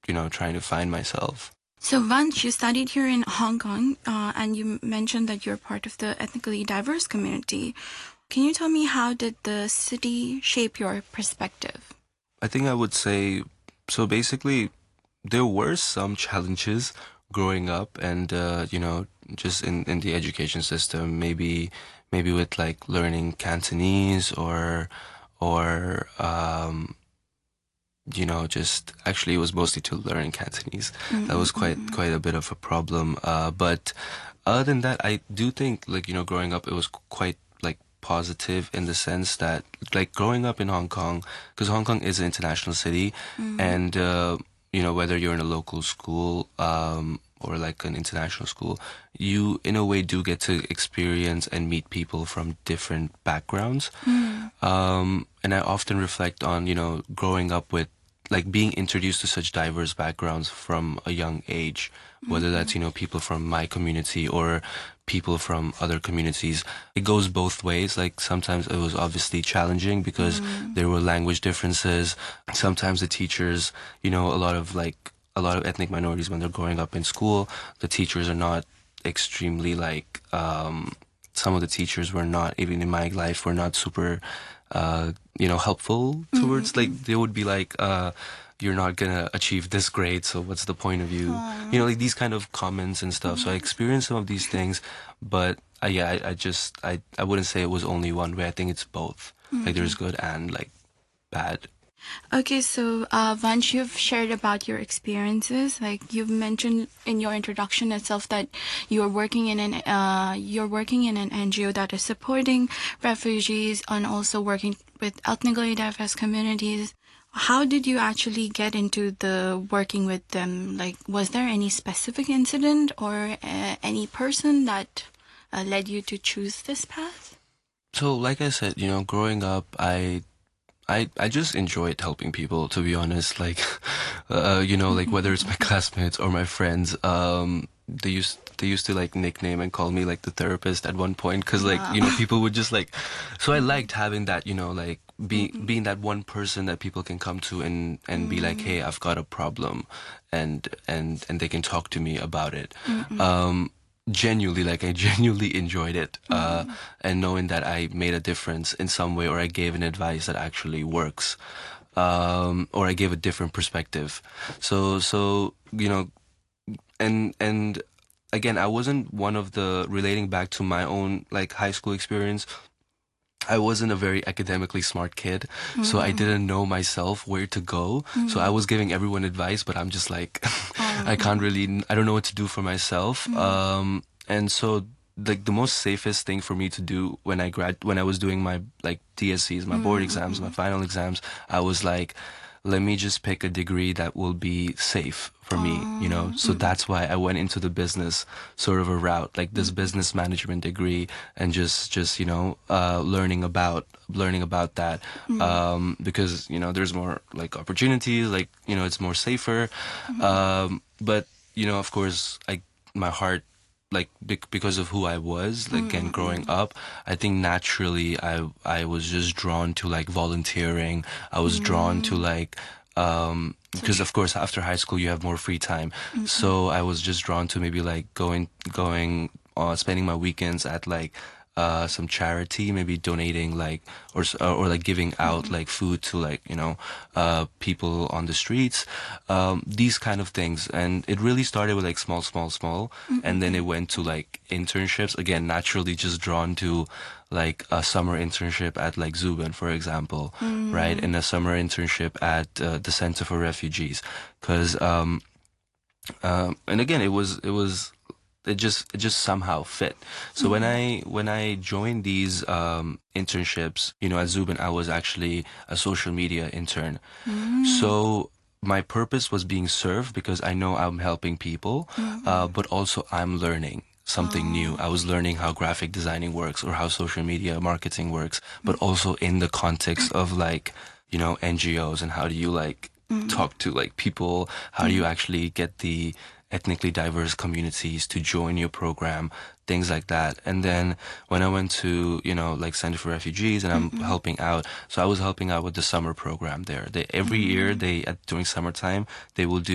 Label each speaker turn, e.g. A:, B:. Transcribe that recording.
A: trying to find myself.
B: So, Vansh, you studied here in Hong Kong, and you mentioned that you're part of the ethnically diverse community. Can you tell me, how did the city shape your perspective?
A: I think I would say, so basically, there were some challenges growing up and, just in the education system, maybe with like learning Cantonese or just actually it was mostly to learn Cantonese. That was quite a bit of a problem. But other than that, I do think like, growing up, it was quite like positive in the sense that like growing up in Hong Kong, because Hong Kong is an international city, and whether you're in a local school, or like an international school, you in a way do get to experience and meet people from different backgrounds. And I often reflect on, growing up with like being introduced to such diverse backgrounds from a young age, whether that's, people from my community or people from other communities. It goes both ways. Like sometimes it was obviously challenging because there were language differences. Sometimes the teachers, a lot of ethnic minorities, when they're growing up in school, the teachers are not extremely like, some of the teachers were not, even in my life, were not super helpful towards, like, they would be like, you're not gonna achieve this grade, so what's the point of you? Like these kind of comments and stuff. So I experienced some of these things, but I wouldn't say it was only one way. I think it's both. Like there's good and like bad.
B: Okay, so Vansh, you've shared about your experiences. Like you've mentioned in your introduction itself that you're working in an NGO that is supporting refugees and also working with ethnically diverse communities. How did you actually get into the working with them? Like, was there any specific incident or any person that led you to choose this path?
A: So like I said, growing up, I just enjoyed helping people, to be honest. Like, like whether it's my classmates or my friends, they used to like nickname and call me like the therapist at one point, because like, people would just like, so I liked having that, like being that one person that people can come to and be like, hey, I've got a problem, and they can talk to me about it. Genuinely, like I genuinely enjoyed it, and knowing that I made a difference in some way, or I gave an advice that actually works, or I gave a different perspective. So and again, I wasn't one of the, relating back to my own like high school experience, I wasn't a very academically smart kid, so I didn't know myself where to go. So I was giving everyone advice, but I'm just like, I don't know what to do for myself. And so like the most safest thing for me to do when I was doing my like DSCs, my board exams, my final exams, I was like, let me just pick a degree that will be safe for me, So that's why I went into the business sort of a route, like this business management degree, and just learning about that, because there's more like opportunities, like it's more safer, but of course, my heart, like because of who I was, like, again, growing up, I think naturally I was just drawn to like volunteering. I was drawn to like, because of course after high school you have more free time, so I was just drawn to maybe like going spending my weekends at like some charity, maybe donating like, or like giving out like food to like people on the streets, these kind of things. And it really started with like small, and then it went to like internships. Again, naturally just drawn to like a summer internship at like Zubin, for example, right, and a summer internship at the Center for Refugees, because and again, it just somehow fit. So when I joined these internships, at Zubin, I was actually a social media intern. So my purpose was being served, because I know I'm helping people, but also I'm learning something new. I was learning how graphic designing works, or how social media marketing works, but also in the context of like, NGOs, and how do you like talk to like people, how do you actually get the ethnically diverse communities to join your program, things like that. And then when I went to, like Center for Refugees, and I'm helping out, so I was helping out with the summer program there. Every year during summertime, they will do